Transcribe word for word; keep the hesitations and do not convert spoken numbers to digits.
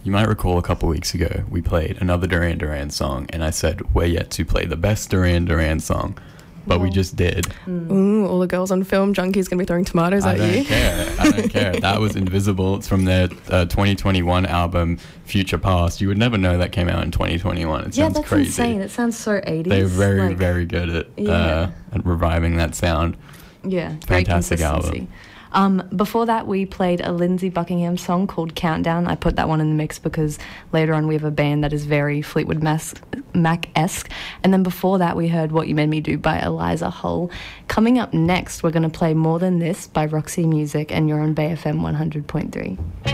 you might recall a couple weeks ago we played another Duran Duran song, and I said we're yet to play the best Duran Duran song, but Wow. we just did. Mm. Ooh, all the girls on Film Junkies gonna be throwing tomatoes I at don't you. care. I don't care. That was Invisible. It's from their uh, twenty twenty-one album Future Past. You would never know that came out in twenty twenty-one. It Yeah, sounds that's crazy. insane. It sounds so eighties. They're very, like, very good at Yeah. uh, at reviving that sound. Yeah, great Fantastic consistency. album. Um, before that, we played a Lindsey Buckingham song called Countdown. I put that one in the mix because later on we have a band that is very Fleetwood Mas- Mac-esque. And then before that, we heard What You Made Me Do by Eliza Hull. Coming up next, we're going to play More Than This by Roxy Music, and you're on Bay F M one hundred point three.